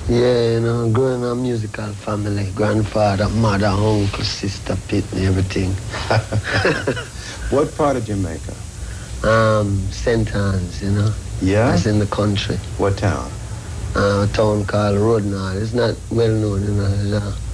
Yeah, you know, growing up musical family, grandfather, mother, uncle, sister, Pitney, everything. What part of Jamaica? St. Anne's, you know. Yeah? That's in the country. What town? A town called Rodnall. It's not well known, you know. It's